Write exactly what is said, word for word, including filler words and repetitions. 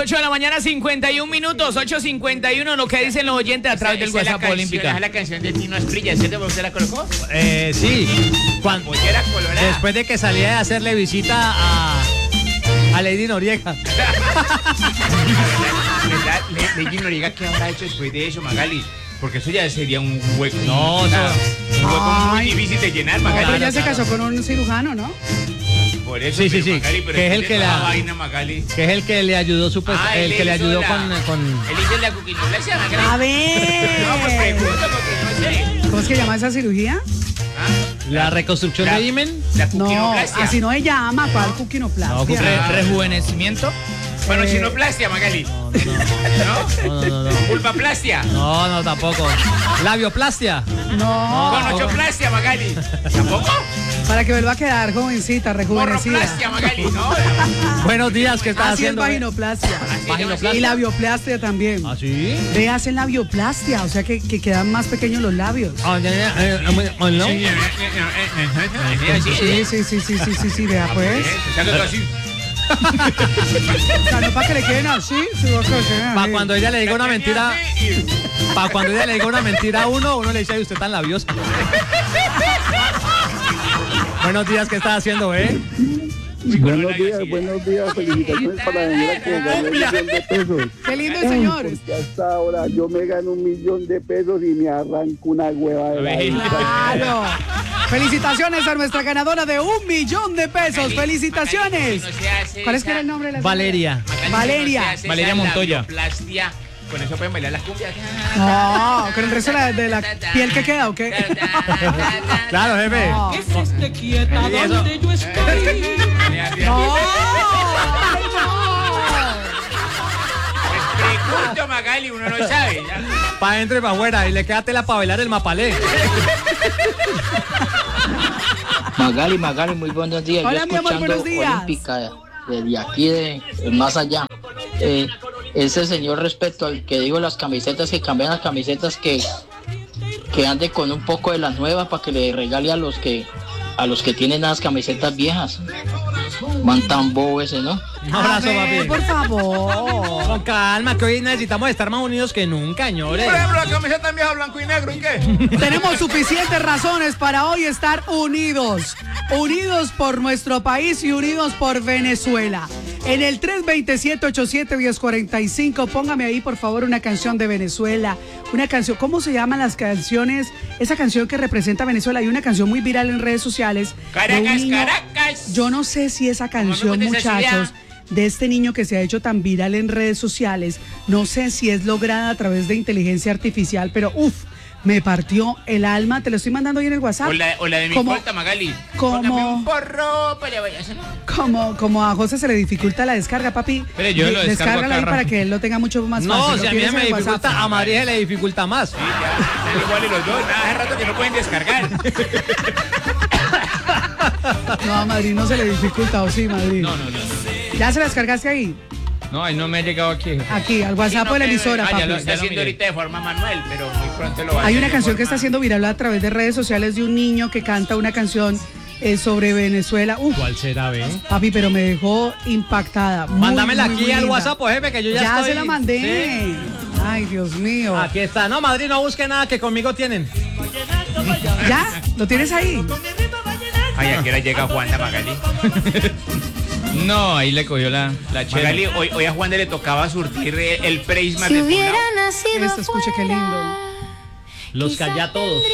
ocho de la mañana, cincuenta y un minutos, ocho cincuenta y uno, lo que dicen los oyentes a través del WhatsApp Olímpica. ¿Es la canción de Tino Asprilla, cierto? ¿Usted la colocó? Eh, sí. Cuando, Pollera colorada. después de que salía de hacerle visita a, a Lady Noriega. ¿verdad? Lady Noriega, ¿qué habrá hecho después de eso, Magali? Porque eso ya sería un hueco. No, no. Un hueco muy Ay. difícil de llenar, Magali. Pero ella se claro. casó con un cirujano, ¿no? Por eso, Sí, sí, pero, sí, Magali, pero que es el ¿qué que toda la- vaina, Magali? Que es el que le ayudó, supuest- Ah, el él que le hizo ayudó la- con, con... Él hizo la cuquinoplasia, Magali. A ver. No, pues pregunta porque no sé. ¿Cómo es que llama esa cirugía? ¿Ah? la reconstrucción La- de himen. La No, cuquinoplastia. así no ella ama, ¿cuál No, cuquinoplastia? cuquino- Re- rejuvenecimiento. Bueno, Eh. chinoplastia, Magali. No, no, ¿No? no, no, no. Pulpaplastia. No, no, tampoco. Labioplastia. No, Conochoplastia, Magali. ¿Tampoco? para que vuelva a quedar jovencita, rejuvenecida. Morroplastia, Magali. No. Buenos días, ¿qué estás Así es haciendo? vaginoplastia. Vaginoplastia. Y labioplastia también. ¿Ah, sí? Ve, hacen labioplastia, o sea que, que quedan más pequeños los labios. Ah, ya, ya, eh, eh, eh, ¿no? Sí, sí, sí, sí, sí, sí, sí, vea pues. Sácalo así. O sea, no para que le queden así, sino que le queden Para así. cuando ella le diga una mentira, para cuando ella le diga una mentira a uno, uno le dice, "Ay, usted tan labiosa". Buenos días, ¿qué estás haciendo, eh? Buenos días, buenos días, felicitaciones para la señora que ganó un millón de pesos. Qué lindo el señor. Porque hasta ahora yo me gano un millón de pesos y me arranco una hueva de la vida. Claro. Felicitaciones a nuestra ganadora de un millón de pesos. Felicitaciones. ¿Cuál es que era el nombre de la señora? Valeria. Valeria. Valeria Montoya. Plastia. Con eso pueden bailar las cumbias. No, con el resto de la, de la piel que queda, ¿o qué? Claro, jefe. No. Esté quieta ¿Y eso? donde yo estoy. No. Pregunto, Magali, uno no sabe. ya. Para adentro y para afuera. Y le queda tela para bailar el mapalé. Magali, Magali, muy buenos días. Hola, Yo mi amor, escuchando buenos días. Olímpica desde aquí de, de más allá. Eh, ese señor respecto al que digo las camisetas, que cambian las camisetas, que, que ande con un poco de las nuevas para que le regale a los que a los que tienen las camisetas viejas. Man tan bobo ese, ¿no? Un abrazo, A ver, papi. por favor. Con calma, que hoy necesitamos estar más unidos que nunca, señores. Por ejemplo, la camiseta en vieja blanco y negro, ¿y qué? Tenemos suficientes razones para hoy estar unidos. Unidos por nuestro país y unidos por Venezuela. En el tres dos siete, ocho siete, uno cero cuatro cinco, póngame ahí por favor una canción de Venezuela. Una canción, ¿cómo se llaman las canciones? Esa canción que representa a Venezuela. Hay una canción muy viral en redes sociales. de un Caracas, niño- Caracas. Yo no sé si esa canción, me gusta esa muchachos, ciudad. de este niño que se ha hecho tan viral en redes sociales, no sé si es lograda a través de inteligencia artificial, pero uff, me partió el alma. Te lo estoy mandando ahí en el WhatsApp. O la, o la de mi Como- corta, Magali. como- Póngame un porro para vaya. Como, como a José se le dificulta la descarga, papi. Pero yo lo descargo Descárgala acá ahí para rápido. que él lo tenga mucho más No, fácil. si Lo a mí tienes me en el WhatsApp. dificulta, a María se le dificulta más. Sí, ya. Están iguales los dos. Nada, hace rato que no pueden descargar. No, a Madrid no se le dificulta, ¿o sí, Madrid? No, no, no. ¿Ya se la descargaste ahí? No, ahí no me ha llegado aquí. Aquí, al WhatsApp de la emisora, Ah, papi. ya lo está Ya lo haciendo miré. ahorita de forma manual, pero muy pronto lo va a Hay hacer una de canción que forma- está siendo viral a través de redes sociales de un niño que canta una canción eh, sobre Venezuela. Uf, ¿Cuál será, ve? papi, pero me dejó impactada. Muy, Mándamela muy, aquí muy al linda. WhatsApp, pues, jefe, que yo ya, Ya estoy. se la mandé. Sí. Ay, Dios mío. Aquí está. No, Madrid, no busque nada que conmigo tienen. ¿Ya? ¿Lo tienes ahí? Ay, ¿a qué hora llega Juanda, Magali? No, ahí le cogió la, la chela. Magali, hoy, hoy a Juanda le tocaba surtir eh, el Prisma Si de hubiera Poblado. nacido Esto, escuche qué lindo. Los callé a todos.